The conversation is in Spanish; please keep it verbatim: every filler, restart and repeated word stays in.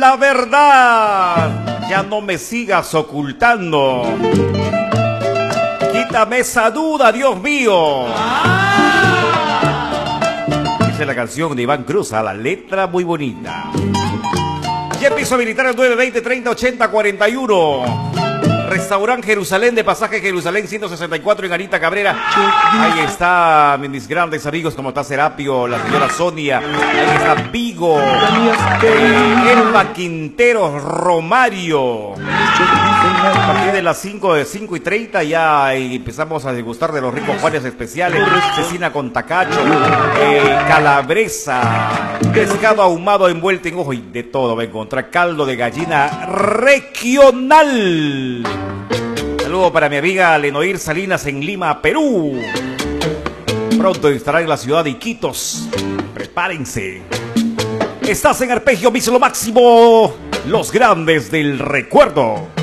La verdad, ya no me sigas ocultando. Quítame esa duda, Dios mío. Dice la canción de Iván Cruz, a la letra muy bonita. Y el piso militar el nueve veinte treinta ochenta cuarenta y uno. Restaurante Jerusalén de Pasaje Jerusalén ciento sesenta y cuatro en Anita Cabrera. Ahí está mis grandes amigos como está Serapio, la señora Sonia. Ahí está Vigo, Elba Quintero, Romario. A partir de las cinco y treinta ya empezamos a degustar de los ricos Juanes especiales. Cecina con tacacho, eh, calabresa, pescado ahumado envuelto en ojo y de todo va a encontrar. Caldo de gallina regional. Saludo para mi amiga Lenoir Salinas en Lima, Perú. Pronto estará en la ciudad de Iquitos. Prepárense. Estás en Arpegio Mix lo máximo. Los grandes del recuerdo.